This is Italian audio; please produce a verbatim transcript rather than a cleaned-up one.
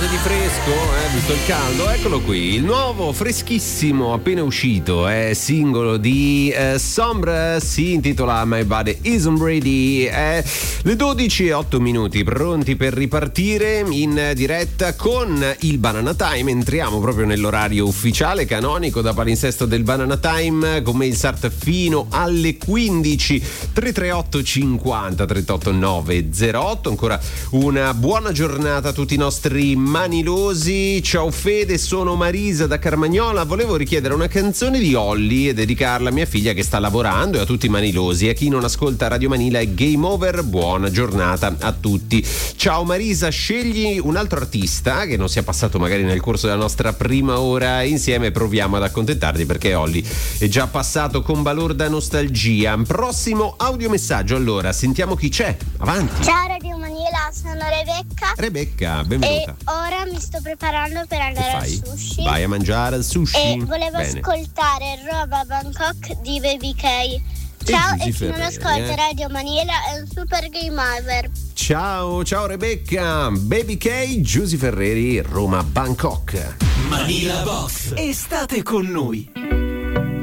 di fresco, eh, visto il caldo, eccolo qui, il nuovo freschissimo appena uscito è singolo di eh, Sombra, si intitola My Body Isn't Ready. È le dodici e otto minuti, pronti per ripartire in diretta con il Banana Time. Entriamo proprio nell'orario ufficiale canonico da palinsesto del Banana Time, con me il Sart fino alle quindici. Tre tre otto cinquanta trentotto nove zero otto. Ancora una buona giornata a tutti i nostri manilosi. Ciao Fede, sono Marisa da Carmagnola. Volevo richiedere una canzone di Olly e dedicarla a mia figlia che sta lavorando e a tutti i manilosi. A chi non ascolta Radio Manila è game over. Buona giornata a tutti. Ciao Marisa, scegli un altro artista che non sia passato magari nel corso della nostra prima ora insieme, proviamo ad accontentarti perché Olly è già passato con Balorda Nostalgia. Prossimo audiomessaggio, allora sentiamo chi c'è. Avanti. Ciao Radio Manila, sono Rebecca. Rebecca, benvenuta. E ora mi sto preparando per andare al sushi. Vai a mangiare al sushi. E volevo Bene. ascoltare Roma Bangkok di Baby K. Ciao, e, e chi non ascolta eh? Radio Manila è un super game over. Ciao, ciao Rebecca. Baby K, Giusy Ferreri, Roma Bangkok. Manila Box. Estate con noi.